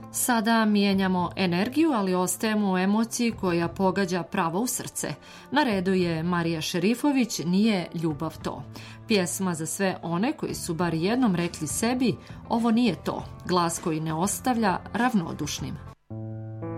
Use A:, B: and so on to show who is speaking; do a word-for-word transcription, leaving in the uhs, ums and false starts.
A: Sada mijenjamo energiju, ali ostajemo u emociji koja pogađa pravo u srce. Na redu je Marija Šerifović, Nije ljubav to. Pjesma za sve one koji su bar jednom rekli sebi, ovo nije to. Glas koji ne ostavlja ravnodušnim.